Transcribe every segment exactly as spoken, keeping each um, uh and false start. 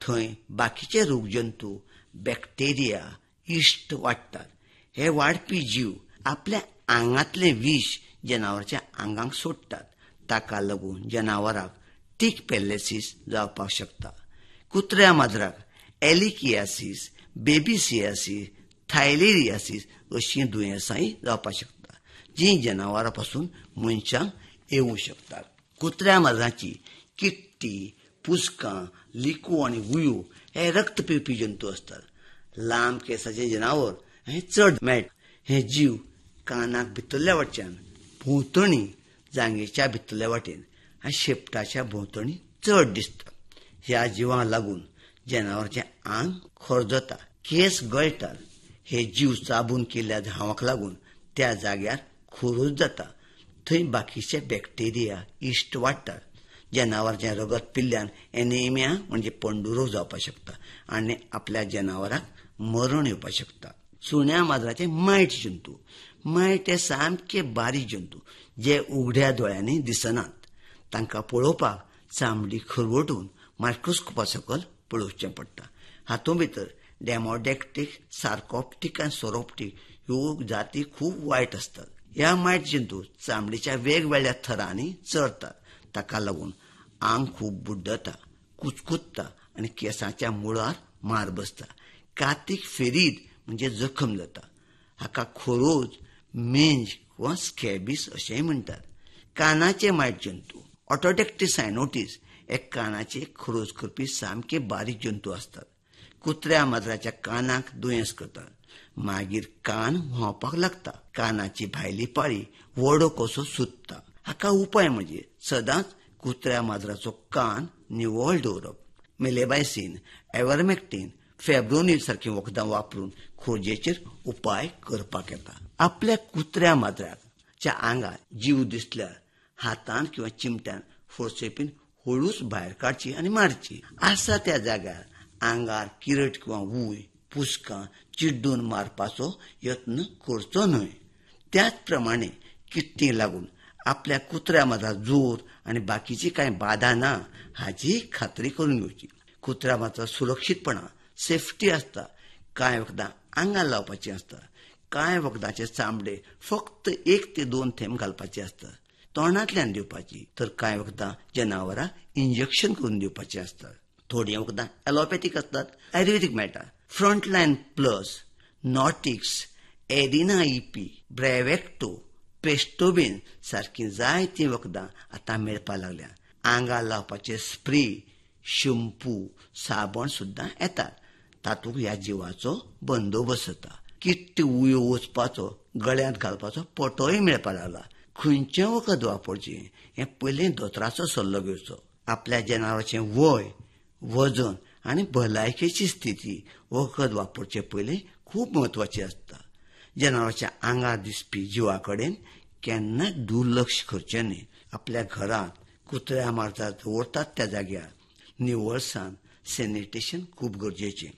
थंय बाकीचे रोगजंतू, बॅक्टेरिया, इश्ट वाडटात. हे वाडपी जीव आपल्या आंगातले विष जनावरांच्या आंगाक सोडटात. ताका लागून जनावरांक टीक पॅलेसीस जावपाक शकता. कुत्र्या माजराक एलिकियासीस, बेबीसियासीस, थायलेरियासीस अशीं दुयेंसांय जावपाक शकता, जी जनावरां पासून मनशांक येवंक शकतात. कुत्र्या माजरांची किट्टी, पुसकां, लिकू आनी वुयो हे रक्त पिवपी जंतू असतात. लांब केंसाचे जनावर हे चड मेळटा. हे जीव कानाक भितरल्या वटच्यान भोंवतणी जांगेच्या भितरल्या वाटेन आनी शेपटाच्या भोंवतणी चड दिसता. ह्या जिवाक लागून जनावरांचें आंग खरजता, केस गळटात. हे जीव चाबून केल्ल्या घावाक लागून त्या जाग्यार खोरूज जाता. थंय बाकीचे बॅक्टेरिया, इश्ट वाडटात. जनावरांचें रगत पिल्ल्यान एनेमिया म्हणजे पंडुरोग जावपाक शकता आनी आपल्या जनावरांक मरण येवपाक शकता. सुण्या माजराचे मायट जंतू. मायट हे सामके बारीक जंतू जे उगड्या दोळ्यांनी दिसनात. तांकां पळोवपाक चामडी खरवटून मायक्रोस्कोपा सकयल पळोवचें पडटा. हातूंत भितर डेमोडॅक्टीक, सार्कोप्टीक आनी सोरोप्टीक ह्यो जाती खूब वायट असतात. ह्या मायट जंतू चामडीच्या वेगवेगळ्या थरांनी चरतात. ताका लागून आंग खूब बुड्डता, कुचकुचता आनी केंसाच्या मुळार मार बसता. कातीक फेरीद म्हणजे जखम जाता. हाका खोरोज, मेंज वा स्कॅबीस अशेंय म्हणटात. कानाचे मायट जंतू ऑटोडॅक्टीस सायनोटीस हे कानाचे खरोज करपी सामके बारीक जंतू असतात. कुत्र्या माजराच्या कानाक दुयेंस करतात. मागीर कान व्हांवपाक लागता. कानाची भायली पाळी वडो कसो सुत्ता. हाका उपाय म्हणजे सदांच कुत्र्या माजराचो कान निवळ दवरप. मेलेबायसीन, एव्हरमॅक्टीन, फॅब्रोनील सारखी वखदां वापरून खोजेचेर उपाय करपाक येता. आपल्या कुत्र्या माजराच्या आंगात जीव दिसल्यार हातान किंवा चिमट्यान फोर्सेपीन हळूच भायर काडची आनी मारची. आसा त्या जाग्यार आंगार किरट किंवा वूय, पुसकां चिड्डून मारपाचो यत्न करचो न्हय. त्याच प्रमाणे किट्टी लागून आपल्या कुत्र्या माजराक जोर आनी बाकीची कांय बाधा ना हाची खात्री करून घेवची. कुत्र्या माजराक सुरक्षीतपणा, सेफ्टी आसता. कांय वखदां आंगार लावपाची आसता. कांय वखदांचे चामडे फक्त एक ते दोन थेंब घालपाचे आसतात, तोंडांतल्यान दिवपाची. तर कांय वखदां जनावरांक इंजेक्शन करून दिवपाची आसतात. थोडीं वखदां एलोपॅथीक आसतात, आयुर्वेदीक मेळटा. फ्रंटलायन प्लस, नॉटिक्स, एडिना इपी, ब्रेवेक्टो, पेस्टोबेन सारखी जायतीं वखदां आतां मेळपाक लागल्या. आंगार लावपाचे स्प्रे, शॅम्पू, साबण सुद्दां येतात. तातूंत ह्या जिवाचो बंदोबस्त जाता. किट्ट उयो वचपाचो, गळ्यांत घालपाचो पटोय मेळपाक लागला. खंयचें वखद वापरचें हें पयलीं दोतोराचो सल्लो घेवचो. आपल्या जनावरांचें वय, वजन आनी भलायकेची स्थिती वखद वापरचे पयलीं खूब म्हत्वाची आसता. जनावरांच्या आंगार दिसपी जिवा कडेन केन्नाच दुर्लक्ष करचें न्हय. आपल्या घरांत कुत्र्या माजरां दवरतात त्या जाग्यार निवळसाण, सॅनिटेशन खूब गरजेचें.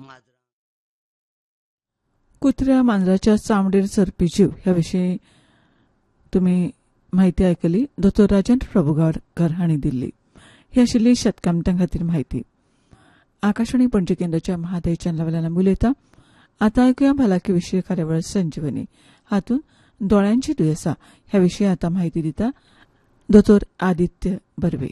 कुत्र्या मांजराच्या चामडीर चरपी जीव ह्या विशीं तुमी माहिती आयकली. दोतोर राजेंद्र प्रभुगावकर हांणी दिल्ली. ही आशिल्ली शेतकामत्यां खातीर माहिती. आकाशवाणी पणजी केंद्राच्या महादय चॅनला वयल्यान उलयता. आतां आयकुया भलायकी विशीं कार्यावळ संजीवनी. हातूंत दोळ्यांची दुयेंसां ह्या विशीं आतां म्हायती दिता दोतोर आदित्य बर्वे.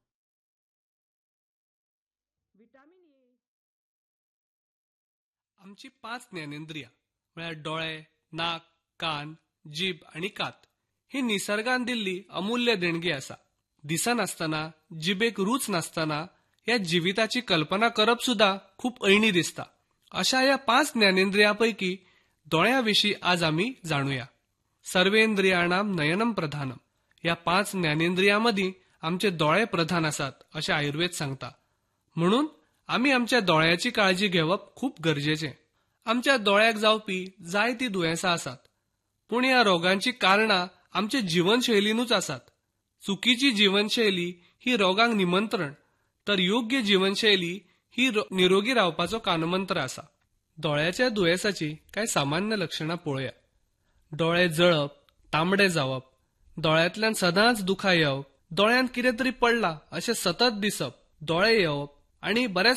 आमची पांच ज्ञानेंद्रिया म्हळ्यार डोळे, नाक, कान, जीब आनी कात ही निसर्गान दिल्ली अमूल्य देणगी आसा. दिसनासतना, जिबेक रूच नासतना ह्या जिविताची कल्पना करप सुद्धा खूप ऐणी दिसता. अशा ह्या पांच ज्ञानेंद्रिया पैकी दोळ्या विशीं आज आमी जाणुया. सर्वेंद्रियाणाम नयनम प्रधानम. ह्या पांच ज्ञानेंद्रिया मदीं आमचे दोळे प्रधान आसात अशें आयुर्वेद सांगता. म्हणून आमी आमच्या दोळ्याची काळजी घेवप खूप गरजेचें. आमच्या दोळ्याक जावपी जायतीं दुयेंसां आसात, पूण ह्या रोगांची कारणां आमचे जीवनशैलीनूच आसात. चुकीची जीवनशैली ही रोगांक निमंत्रण, तर योग्य जीवनशैली ही निरोगी रावपाचो कानमंत्र आसा. दोळ्याच्या दुयेंसाची कांय सामान्य लक्षणां पळोवया. दोळे जळप, तांबडे जावप, दोळ्यांतल्यान सदांच दुखां येवप, दोळ्यांत कितें तरी पडला अशें सतत दिसप, दोळे येवप आनी बऱ्याच